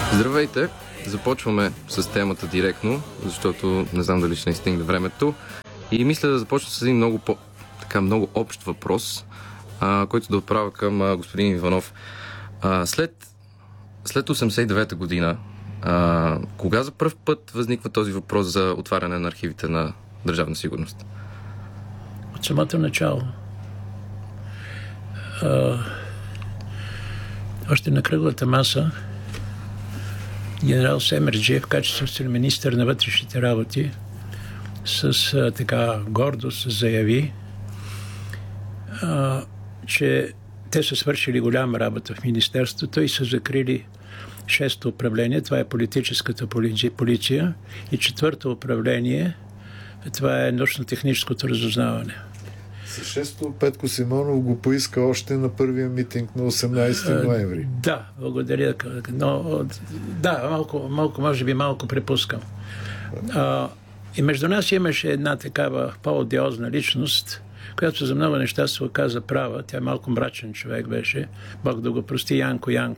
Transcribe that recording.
Здравейте! Започваме с темата директно, защото не знам дали ще ни стигне времето. И мисля да започна с един много общ въпрос, който да отправя към господин Иванов. След 89-та година, кога за пръв път възниква този въпрос за отваряне на архивите на Държавна сигурност? От самото начало. Още на кръглата маса генерал Семерджиев, в качеството си министър на вътрешните работи, с така гордост заяви, че те са свършили голяма работа в Министерството и са закрили 6-то управление, това е политическата полиция, и 4-то управление, това е научно-техническото разузнаване. С 6-то Петко Симеонов го поиска още на първия митинг на 18 ноември. Да, благодаря. Но, да, може би малко препускам. И между нас имаше една такава по-одиозна личност, която за много неща се оказа права. Тя малко мрачен човек беше. Бог да го прости, Янко